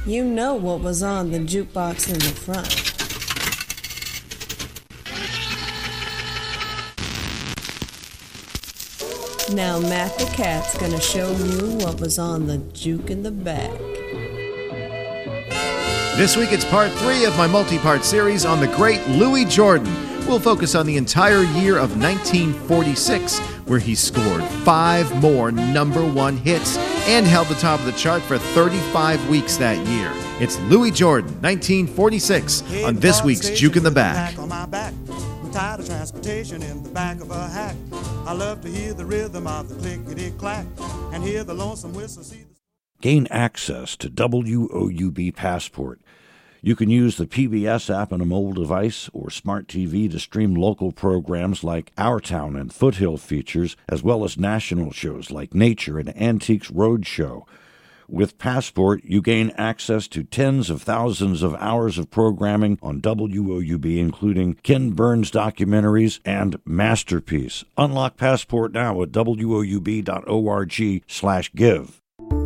You know what was on the jukebox in the front. Now Matt the Cat's gonna show you what was on the juke in the back. This week it's part 3 of my multi-part series on the great Louis Jordan. We'll focus on the entire year of 1946, where he scored 5 more number 1 hits and held the top of the chart for 35 weeks that year. It's Louis Jordan, 1946, on this week's Juke in the Back. I'm tired of transportation in the back of a hack. I love to hear the rhythm of the clickety-clack and hear the lonesome whistle. Gain access to WOUB Passport. You can use the PBS app on a mobile device or smart TV to stream local programs like Our Town and Foothill features, as well as national shows like Nature and Antiques Roadshow. With Passport, you gain access to tens of thousands of hours of programming on WOUB, including Ken Burns documentaries and Masterpiece. Unlock Passport now at woub.org/give.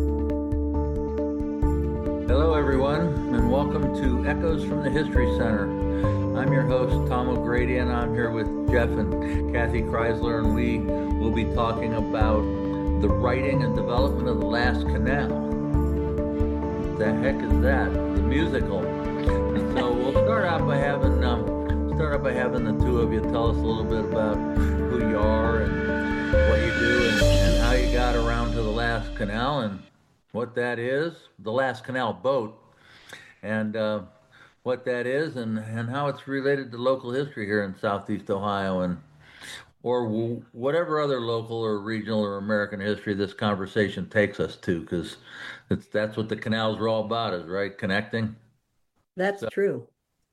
Hello, everyone, and welcome to Echoes from the History Center. I'm your host, Tom O'Grady, and I'm here with Jeff and Kathy Kreisler, and we will be talking about the writing and development of the Last Canal. What the heck is that? The musical. And so we'll start out by having the two of you tell us a little bit about who you are and what you do and how you got around to the Last Canal and what that is, the Last Canal boat, and what that is and how it's related to local history here in Southeast Ohio and or whatever other local or regional or American history this conversation takes us to, because that's what the canals are all about, is right, connecting. That's true.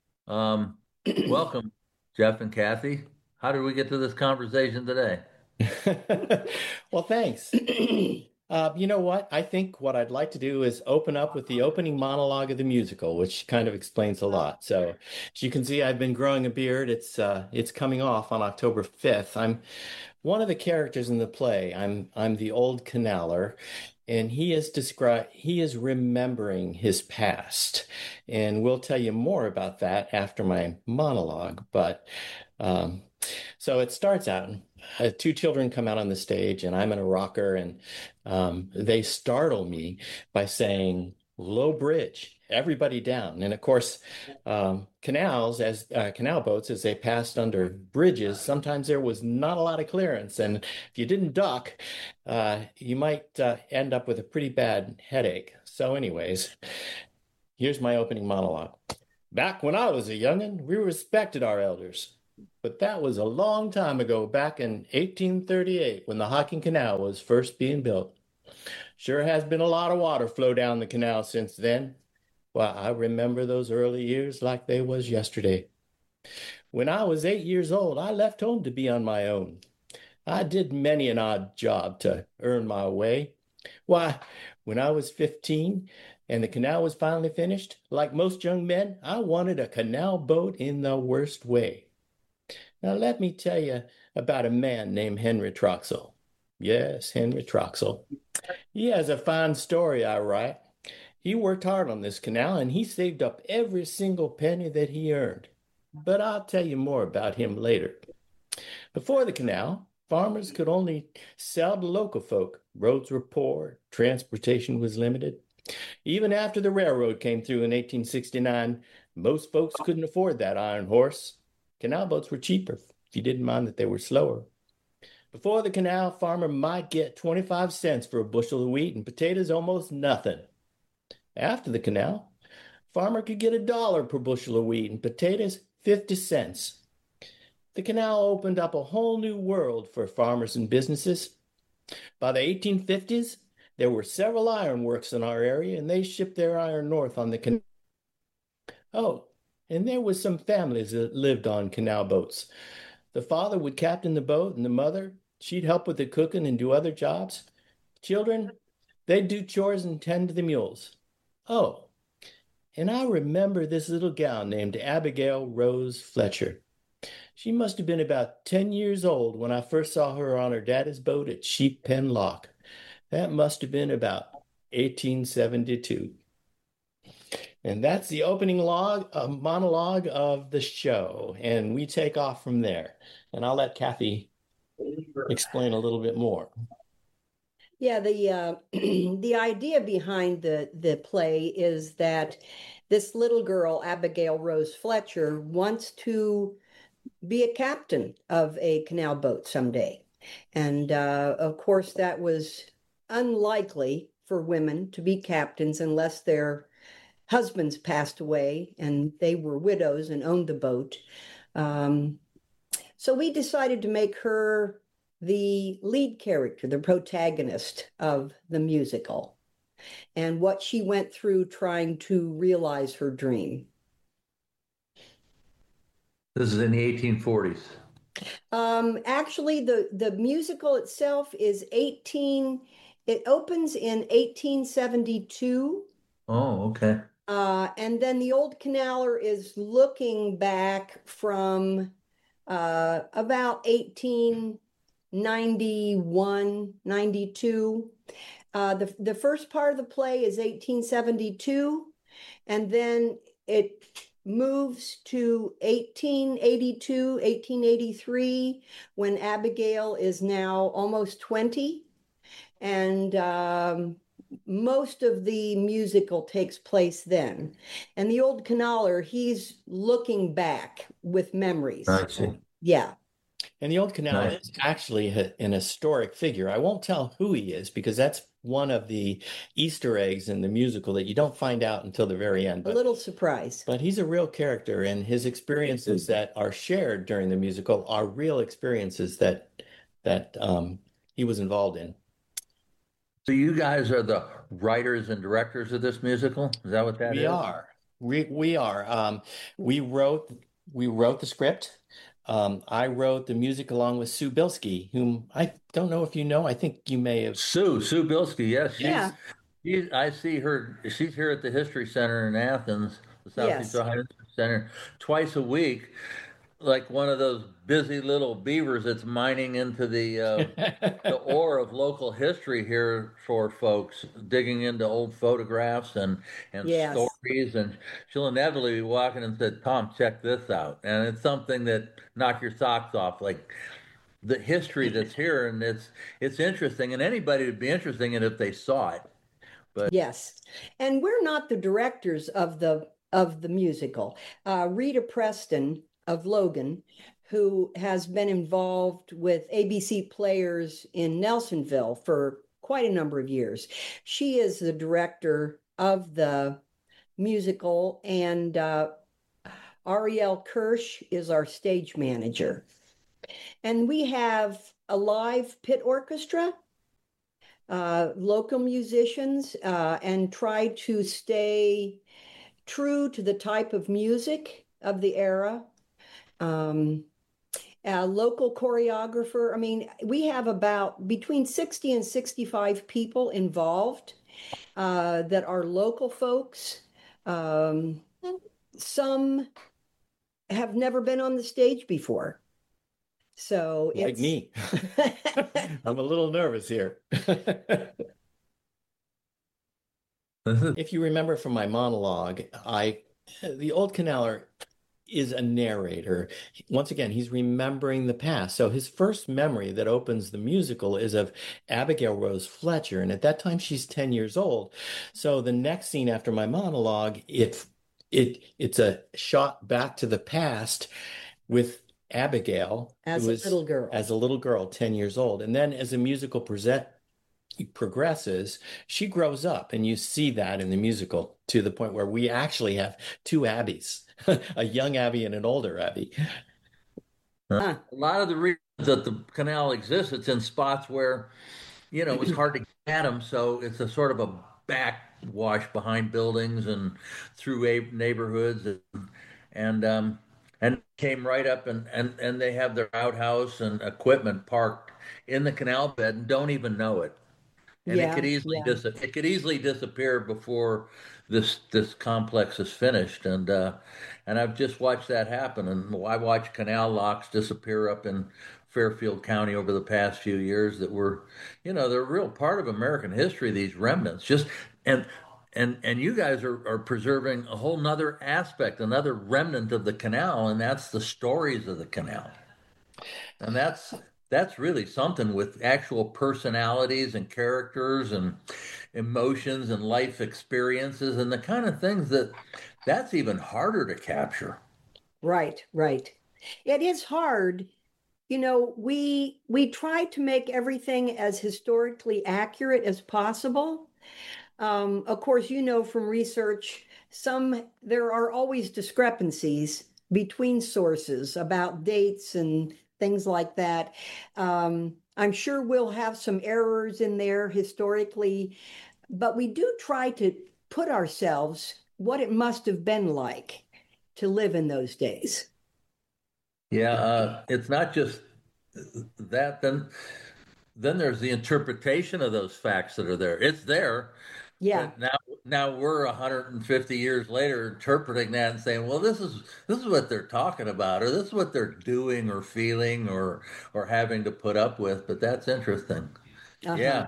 Welcome, Jeff and Kathy. How did we get to this conversation today? Well, thanks. You know what? I think what I'd like to do is open up with the opening monologue of the musical, which kind of explains a lot. So, as you can see, I've been growing a beard. It's coming off on October 5th. I'm one of the characters in the play. I'm the old canaler, and he is remembering his past. And we'll tell you more about that after my monologue. But so it starts out. 2 children come out on the stage, and I'm in a rocker, and they startle me by saying, "Low bridge, everybody down." And of course, canal boats, as they passed under bridges, sometimes there was not a lot of clearance. And if you didn't duck, you might end up with a pretty bad headache. So anyways, here's my opening monologue. Back when I was a youngin', we respected our elders. But that was a long time ago, back in 1838, when the Hocking Canal was first being built. Sure has been a lot of water flow down the canal since then. Well, I remember those early years like they was yesterday. When I was 8 years old, I left home to be on my own. I did many an odd job to earn my way. Why, when I was 15 and the canal was finally finished, like most young men, I wanted a canal boat in the worst way. Now, let me tell you about a man named Henry Troxell. Yes, Henry Troxell. He has a fine story, I write. He worked hard on this canal, and he saved up every single penny that he earned. But I'll tell you more about him later. Before the canal, farmers could only sell to local folk. Roads were poor, transportation was limited. Even after the railroad came through in 1869, most folks couldn't afford that iron horse. Canal boats were cheaper, if you didn't mind that they were slower. Before the canal, farmer might get 25 cents for a bushel of wheat and potatoes almost nothing. After the canal, farmer could get $1 per bushel of wheat and potatoes 50 cents. The canal opened up a whole new world for farmers and businesses. By the 1850s, there were several iron works in our area, and they shipped their iron north on the canal. Oh, and there was some families that lived on canal boats. The father would captain the boat, and the mother, she'd help with the cooking and do other jobs. Children, they'd do chores and tend to the mules. Oh, and I remember this little gal named Abigail Rose Fletcher. She must have been about 10 years old when I first saw her on her daddy's boat at Sheep Pen Lock. That must have been about 1872. And that's the opening monologue of the show. And we take off from there. And I'll let Kathy explain a little bit more. Yeah, the the idea behind the play is that this little girl, Abigail Rose Fletcher, wants to be a captain of a canal boat someday. And of course, that was unlikely for women to be captains unless their husbands passed away and they were widows and owned the boat. So we decided to make her the lead character, the protagonist of the musical, and what she went through trying to realize her dream. This is in the 1840s. Actually, the musical itself is it opens in 1872. Oh, okay. And then the Old Canaler is looking back from about 1891, 92. The first part of the play is 1872, and then it moves to 1882, 1883, when Abigail is now almost 20. And most of the musical takes place then. And the Old Canaler, he's looking back with memories. I see. Yeah. And the Old Canaler is actually an historic figure. I won't tell who he is because that's one of the Easter eggs in the musical that you don't find out until the very end. A little surprise. But he's a real character, and his experiences that are shared during the musical are real experiences that he was involved in. So you guys are the writers and directors of this musical? Is that what that is? We are. We are. We wrote the script. I wrote the music along with Sue Bilski, whom I don't know if you know. I think you may have. Sue Bilski, yes. Yeah. I see her. She's here at the History Center in Athens, the Southeast Ohio History Center, twice a week, like one of those busy little beavers that's mining into the ore of local history here for folks, digging into old photographs and stories. And she'll inevitably be walking and said, "Tom, check this out." And it's something that knock your socks off, like the history that's here. And it's interesting, and anybody would be interested in it if they saw it. But yes, and we're not the directors of the musical. Rita Preston of Logan, who has been involved with ABC Players in Nelsonville for quite a number of years. She is the director of the musical, and Ariel Kirsch is our stage manager. And we have a live pit orchestra, local musicians, and try to stay true to the type of music of the era. A local choreographer. I mean, we have about between 60 and 65 people involved that are local folks. Some have never been on the stage before. So like me. I'm a little nervous here. If you remember from my monologue, the Old Canaler is a narrator. Once again, he's remembering the past. So his first memory that opens the musical is of Abigail Rose Fletcher. And at that time, she's 10 years old. So the next scene after my monologue, it's a shot back to the past with Abigail as a little girl, 10 years old. And then as the musical progresses, she grows up, and you see that in the musical to the point where we actually have two Abbies, a young Abby and an older Abby. A lot of the reasons that the canal exists, it's in spots where, it's hard to get at them. So it's a sort of a backwash behind buildings and through neighborhoods, and came right up, and they have their outhouse and equipment parked in the canal bed and don't even know it. And it could easily disappear before this complex is finished. And I've just watched that happen. And I watched canal locks disappear up in Fairfield County over the past few years that were, they're a real part of American history, these remnants. And and you guys are preserving a whole nother aspect, another remnant of the canal, and that's the stories of the canal. And that's really something, with actual personalities and characters and emotions and life experiences and the kind of things that's even harder to capture. Right. It is hard. We try to make everything as historically accurate as possible. Of course, from research, there are always discrepancies between sources about dates and things like that. I'm sure we'll have some errors in there historically, but we do try to put ourselves what it must have been like to live in those days. Yeah, it's not just that. Then there's the interpretation of those facts that are there. It's there. Yeah. Now we're 150 years later interpreting that and saying, well, this is what they're talking about, or this is what they're doing or feeling or having to put up with. But that's interesting. Yeah,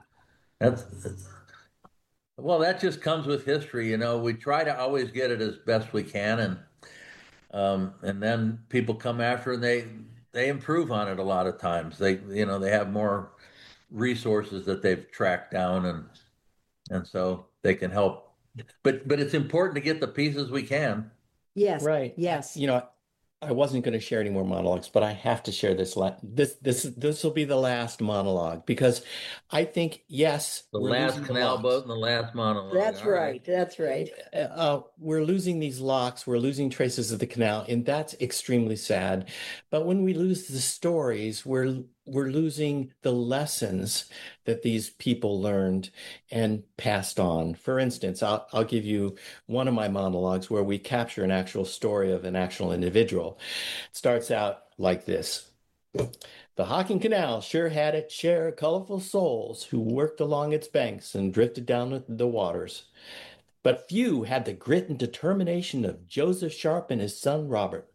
well, that just comes with history. We try to always get it as best we can, and then people come after and they improve on it a lot of times. They have more resources that they've tracked down, and so they can help. But it's important to get the pieces we can. Yes. Right. Yes. I wasn't going to share any more monologues, but I have to share this. This will be the last monologue, because I think, yes, the last canal boat and the last monologue. That's right. That's right. We're losing these locks. We're losing traces of the canal, and that's extremely sad. But when we lose the stories, we're losing the lessons that these people learned and passed on. For instance, I'll give you one of my monologues where we capture an actual story of an actual individual. It starts out like this. The Hocking Canal sure had its share of colorful souls who worked along its banks and drifted down the waters. But few had the grit and determination of Joseph Sharp and his son Robert.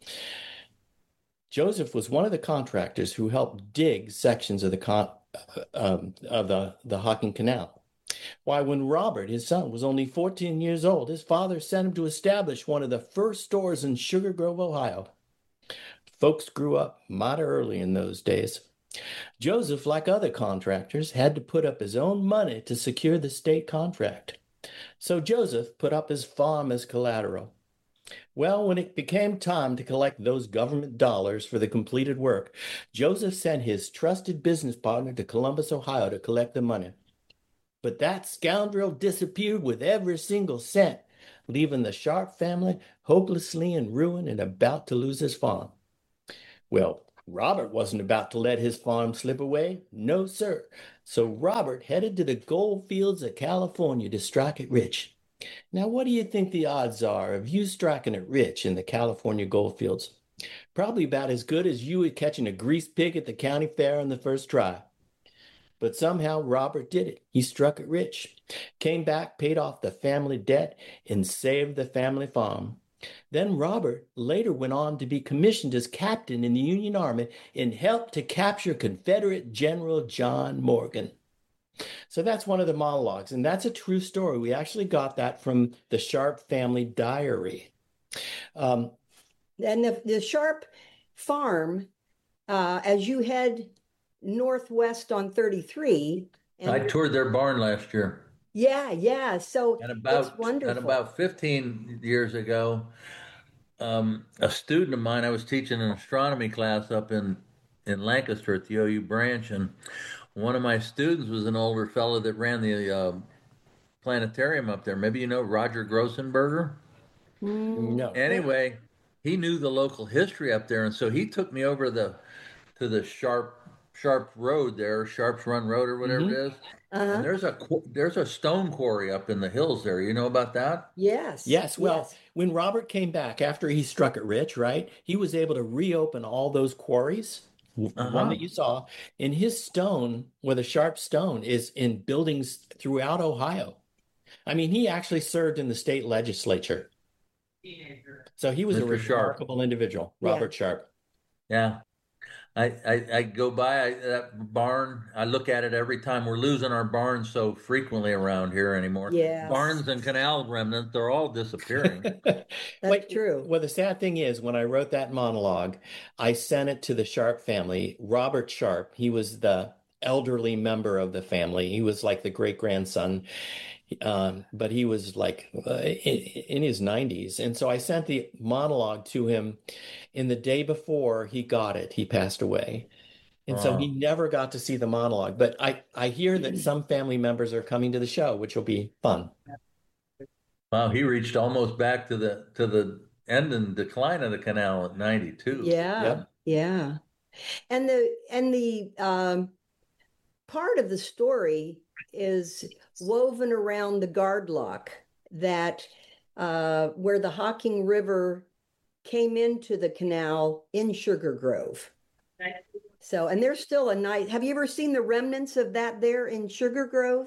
Joseph was one of the contractors who helped dig sections of the Hocking Canal. Why, when Robert, his son, was only 14 years old, his father sent him to establish one of the first stores in Sugar Grove, Ohio. Folks grew up mighty early in those days. Joseph, like other contractors, had to put up his own money to secure the state contract. So Joseph put up his farm as collateral. Well, when it became time to collect those government dollars for the completed work, Joseph sent his trusted business partner to Columbus, Ohio to collect the money. But that scoundrel disappeared with every single cent, leaving the Sharp family hopelessly in ruin and about to lose his farm. Well, Robert wasn't about to let his farm slip away. No, sir. So Robert headed to the gold fields of California to strike it rich. Now, what do you think the odds are of you striking it rich in the California gold fields? Probably about as good as you would catching a greased pig at the county fair on the first try. But somehow Robert did it. He struck it rich, came back, paid off the family debt, and saved the family farm. Then Robert later went on to be commissioned as captain in the Union Army and helped to capture Confederate General John Morgan. So that's one of the monologues, and that's a true story. We actually got that from the Sharp family diary. And the Sharp farm, as you head northwest on 33. I toured their barn last year. Yeah. So it's wonderful. And about 15 years ago, a student of mine, I was teaching an astronomy class up in Lancaster at the OU branch, and one of my students was an older fellow that ran the planetarium up there. Maybe you know Roger Grossenberger? No. Anyway, he knew the local history up there, and so he took me over to the Sharp Road there, Sharp's Run Road or whatever it is. And there's a stone quarry up in the hills there. You know about that? Yes. Well, when Robert came back after he struck it rich, right, he was able to reopen all those quarries. The one that you saw in his stone, where the Sharp stone is in buildings throughout Ohio. I mean, he actually served in the state legislature. So he was a remarkable individual, Robert Sharp. Yeah. I go by that barn. I look at it every time. We're losing our barns so frequently around here anymore. Yes. Barns and canal remnants, they're all disappearing. That's true. Well, the sad thing is, when I wrote that monologue, I sent it to the Sharp family. Robert Sharp, he was the elderly member of the family. He was like the great grandson. But he was like in his 90s. And so I sent the monologue to him. In the day before he got it, he passed away. And so he never got to see the monologue. But I hear that some family members are coming to the show, which will be fun. Wow, he reached almost back to the end and decline of the canal at 92. Yeah. Yep. Yeah. And the part of the story is woven around the guard lock that where the Hocking River came into the canal in Sugar Grove. So, and there's still a nice, have you ever seen the remnants of that there in Sugar Grove?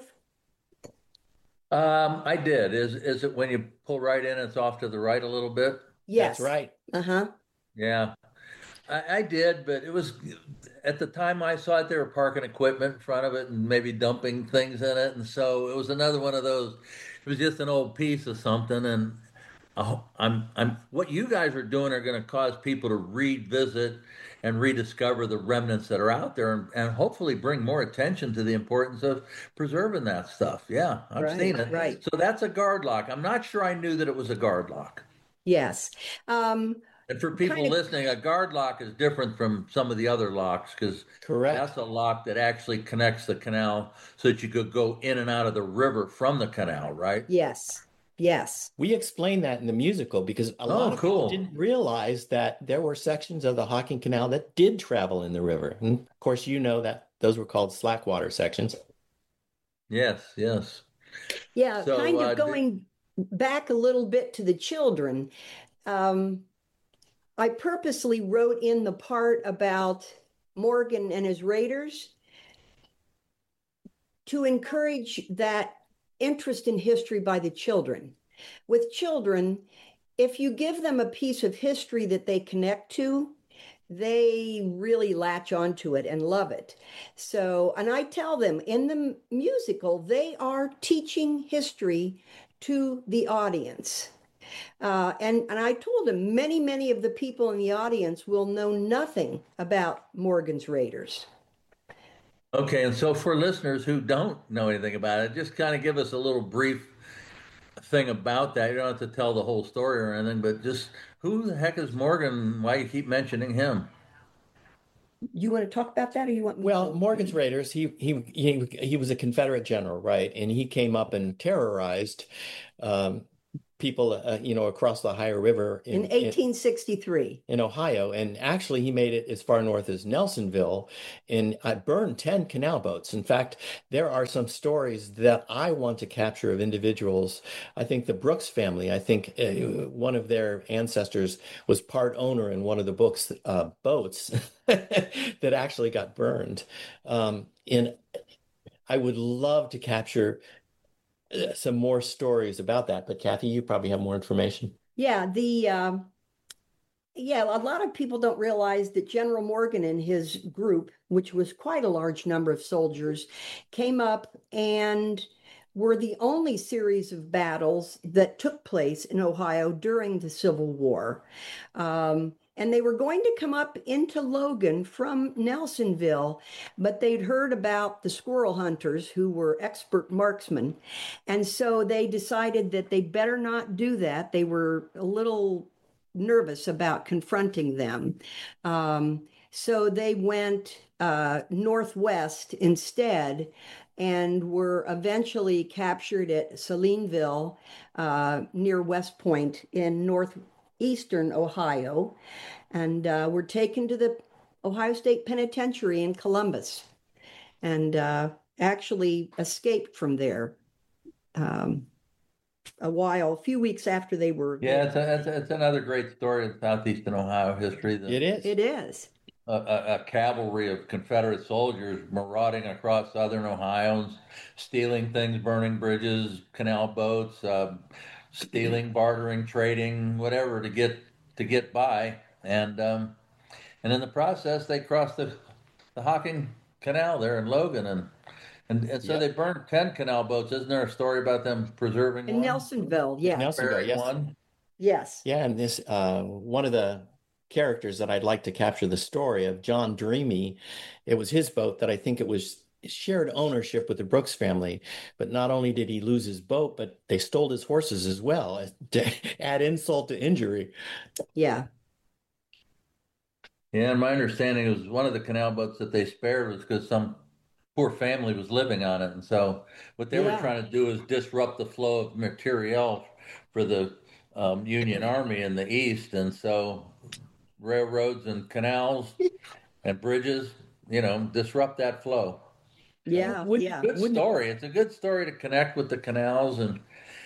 I did. Is it when you pull right in, it's off to the right a little bit? Yes. That's right. Uh-huh. Yeah. I did, but it was at the time I saw it, they were parking equipment in front of it and maybe dumping things in it. And so it was another one of those, it was just an old piece of something. And what you guys are doing are going to cause people to revisit and rediscover the remnants that are out there and hopefully bring more attention to the importance of preserving that stuff. Yeah, I've seen it. Right. So that's a guard lock. I'm not sure I knew that it was a guard lock. Yes. And for people listening, a guard lock is different from some of the other locks because that's a lock that actually connects the canal so that you could go in and out of the river from the canal, right? Yes. Yes. We explained that in the musical because a lot of people didn't realize that there were sections of the Hocking Canal that did travel in the river. And of course, you know that those were called slackwater sections. Yes, yes. Yeah, so, kind of going back a little bit to the children. I purposely wrote in the part about Morgan and his raiders to encourage that interest in history by the children. With children, if you give them a piece of history that they connect to, they really latch onto it and love it. So, and I tell them in the musical, they are teaching history to the audience. And I told him many of the people in the audience will know nothing about Morgan's Raiders. Okay, and so for listeners who don't know anything about it, just kind of give us a little brief thing about that. You don't have to tell the whole story or anything, but just who the heck is Morgan? Why you keep mentioning him? You want to talk about that, or you want me Well, to? Morgan's Raiders, he was a Confederate general, right? And he came up and terrorized people, across the Ohio River in 1863 in Ohio. And actually, he made it as far north as Nelsonville and burned 10 canal boats. In fact, there are some stories that I want to capture of individuals. I think the Brooks family, one of their ancestors was part owner in one of the boats that actually got burned. And I would love to capture some more stories about that, but Kathy, you probably have more information. Yeah, a lot of people don't realize that General Morgan and his group, which was quite a large number of soldiers, came up and were the only series of battles that took place in Ohio during the Civil War. And they were going to come up into Logan from Nelsonville, but they'd heard about the squirrel hunters who were expert marksmen. And so they decided that they'd better not do that. They were a little nervous about confronting them. So they went northwest instead and were eventually captured at Salineville near West Point in northeastern Ohio, and were taken to the Ohio State Penitentiary in Columbus, and actually escaped from there a few weeks after they were. Yeah, it's another great story in southeastern Ohio history. It is. A cavalry of Confederate soldiers marauding across southern Ohio, stealing things, burning bridges, canal boats, stealing, bartering, trading, whatever to get by. And And in the process, they crossed the Hocking Canal there in Logan, and so they burned 10 canal boats. Isn't there a story about them preserving In one? Nelsonville, yeah. Nelsonville, yes. One? Yes. Yeah, and this one of the characters that I'd like to capture the story of, John Dreamy. It was his boat that I think it was shared ownership with the Brooks family. But not only did he lose his boat, but they stole his horses as well, to add insult to injury. Yeah. Yeah, and my understanding was one of the canal boats that they spared was because some poor family was living on it. And so what they were trying to do is disrupt the flow of materiel for the Union Army in the East. And so railroads and canals and bridges, disrupt that flow. Yeah, Good story. It's a good story to connect with the canals and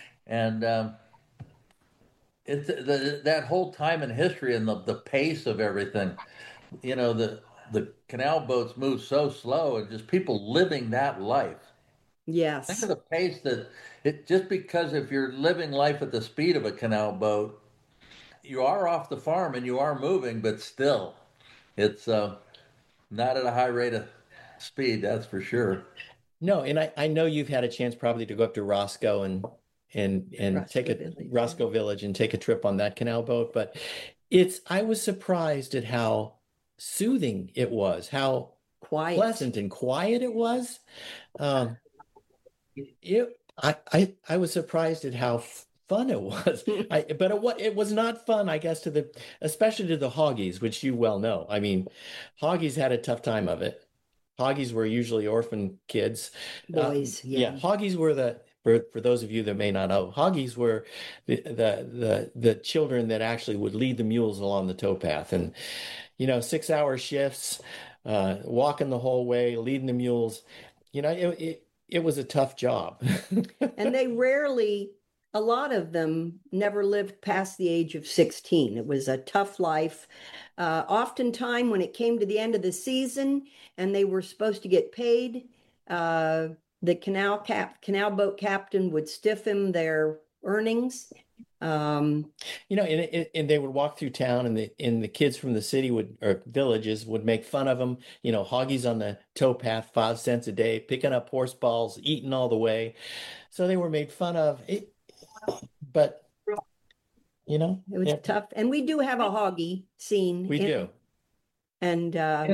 it's that whole time in history and the pace of everything. The canal boats move so slow and just people living that life. Yes. Think of the pace that just because if you're living life at the speed of a canal boat, you are off the farm and you are moving, but still, it's not at a high rate of speed, that's for sure. No, and I know you've had a chance probably to go up to Roscoe and take Roscoe Village and take a trip on that canal boat, but I was surprised at how soothing it was, how pleasant and quiet it was. I was surprised at how fun it was. But it was not fun, I guess, especially to the Hoggies, which you well know. I mean, Hoggies had a tough time of it. Hoggies were usually orphan kids. Boys, Hoggies were for those of you that may not know, Hoggies were the children that actually would lead the mules along the towpath, and 6-hour shifts, walking the whole way, leading the mules. It was a tough job. And a lot of them never lived past the age of 16. It was a tough life. Oftentimes, when it came to the end of the season and they were supposed to get paid, the canal boat captain would stiffen their earnings. And they would walk through town, and the kids from the city or villages would make fun of them. Hoggies on the towpath, 5 cents a day, picking up horse balls, eating all the way. So they were made fun of. But it was tough. And we do have a Hoggie scene. We do. And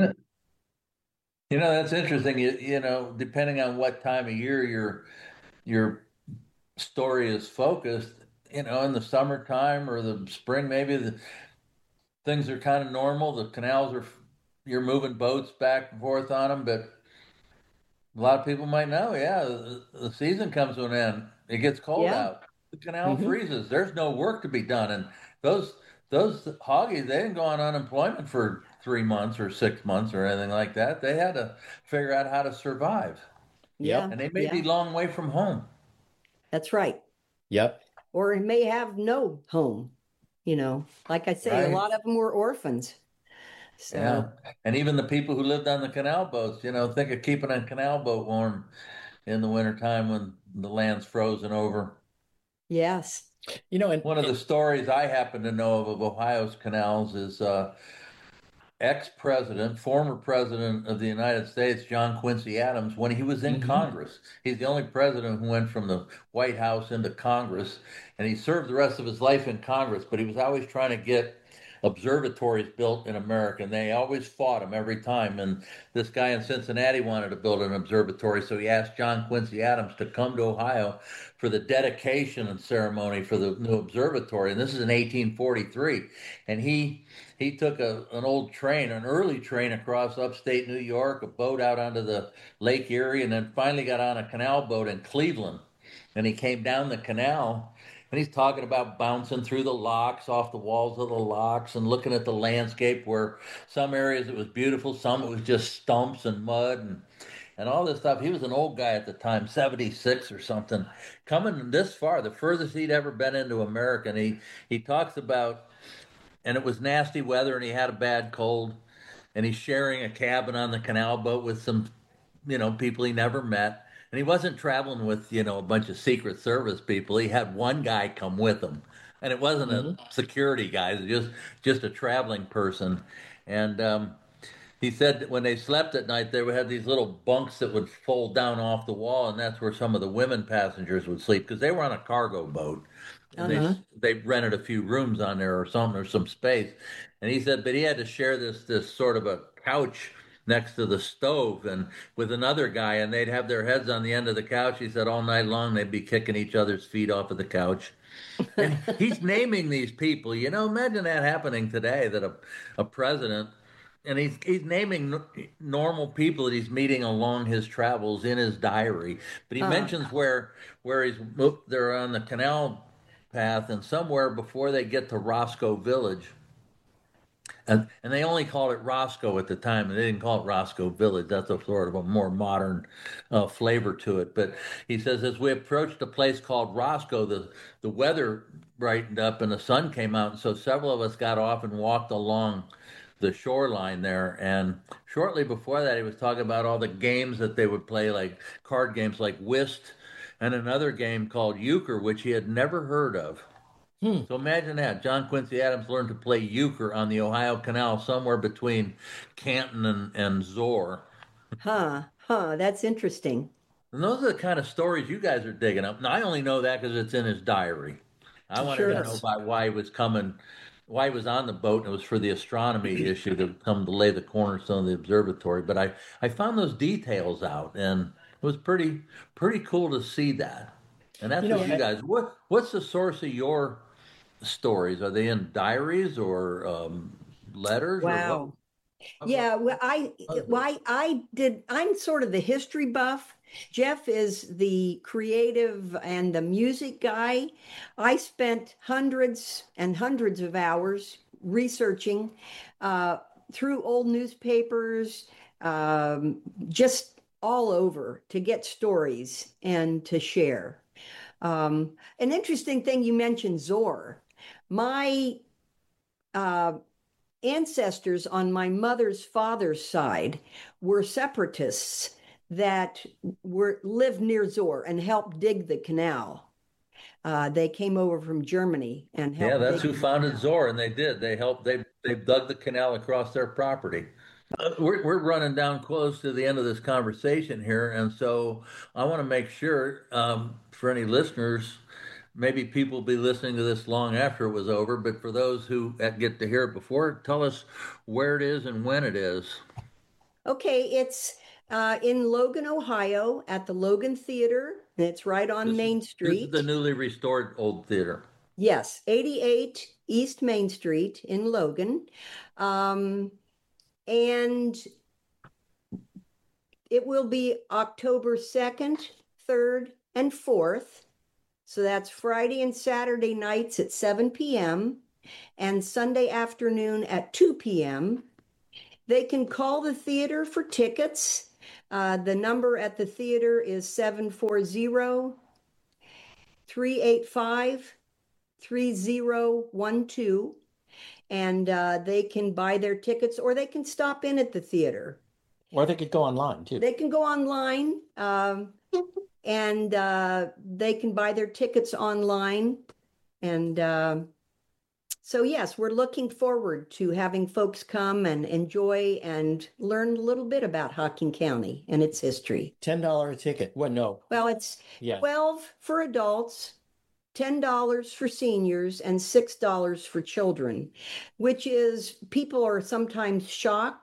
that's interesting. Depending on what time of year your story is focused, in the summertime or the spring, maybe things are kind of normal. The canals you're moving boats back and forth on them, but a lot of people might know, the season comes to an end. It gets cold out. The canal freezes. There's no work to be done. And those Hoggies, they didn't go on unemployment for 3 months or 6 months or anything like that. They had to figure out how to survive. Yeah. And they may be long way from home. That's right. Yep. Or may have no home. Like I say, a lot of them were orphans. So. Yeah. And even the people who lived on the canal boats, think of keeping a canal boat warm in the wintertime when the land's frozen over. Yes. And one of the stories I happen to know of Ohio's canals is former president of the United States, John Quincy Adams, when he was in Congress. He's the only president who went from the White House into Congress, and he served the rest of his life in Congress, but he was always trying to get observatories built in America, and they always fought him every time. And this guy in Cincinnati wanted to build an observatory, so he asked John Quincy Adams to come to Ohio for the dedication ceremony for the new observatory. And this is in 1843. And he took an early train across upstate New York, a boat out onto the Lake Erie, and then finally got on a canal boat in Cleveland. And he came down the canal, and he's talking about bouncing through the locks, off the walls of the locks, and looking at the landscape where some areas it was beautiful, some it was just stumps and mud and all this stuff. He was an old guy at the time, 76 or something, coming this far, the furthest he'd ever been into America. And he talks about, and it was nasty weather, and he had a bad cold, and he's sharing a cabin on the canal boat with some, people he never met. And he wasn't traveling with, a bunch of Secret Service people. He had one guy come with him. And it wasn't a security guy. It was just a traveling person. And he said that when they slept at night, they would have these little bunks that would fold down off the wall, and that's where some of the women passengers would sleep because they were on a cargo boat, and they rented a few rooms on there or something or some space. And he said, but he had to share this sort of a couch next to the stove and with another guy, and they'd have their heads on the end of the couch. He said all night long they'd be kicking each other's feet off of the couch. And he's naming these people. Imagine that happening today, that a president, and he's naming normal people that he's meeting along his travels in his diary. But he mentions where they're on the canal path, and somewhere before they get to Roscoe Village. And they only called it Roscoe at the time, and they didn't call it Roscoe Village. That's a sort of a more modern flavor to it. But he says, as we approached a place called Roscoe, the weather brightened up and the sun came out. And so several of us got off and walked along the shoreline there. And shortly before that, he was talking about all the games that they would play, like card games like whist, and another game called euchre, which he had never heard of. So imagine that. John Quincy Adams learned to play euchre on the Ohio Canal somewhere between Canton and Zor. That's interesting. And those are the kind of stories you guys are digging up. Now, I only know that because it's in his diary. I wanted to know about why he was on the boat, and it was for the astronomy issue to come to lay the cornerstone of the observatory. But I found those details out, and it was pretty cool to see that. And that's what you guys. What's the source of your stories? Are they in diaries or letters? Wow. Yeah, well, I'm sort of the history buff. Jeff is the creative and the music guy. I spent hundreds and hundreds of hours researching through old newspapers, just all over to get stories and to share. An interesting thing, you mentioned Zor. My ancestors on my mother's father's side were separatists that lived near Zor and helped dig the canal. They came over from Germany and helped. Yeah, that's who founded Zor, and they did. They helped. They dug the canal across their property. We're running down close to the end of this conversation here, and so I want to make sure for any listeners, maybe people will be listening to this long after it was over, but for those who get to hear it before, tell us where it is and when it is. Okay, it's in Logan, Ohio, at the Logan Theater. It's right on Main Street. This is the newly restored old theater. Yes, 88 East Main Street in Logan. And it will be October 2nd, 3rd, and 4th. So that's Friday and Saturday nights at 7 p.m. and Sunday afternoon at 2 p.m. They can call the theater for tickets. The number at the theater is 740-385-3012. And they can buy their tickets, or they can stop in at the theater. Or they could go online, too. They can go online, and they can buy their tickets online. And so, yes, we're looking forward to having folks come and enjoy and learn a little bit about Hocking County and its history. $10 a ticket. Well, no. Well, it's $12 for adults, $10 for seniors, and $6 for children, which is, people are sometimes shocked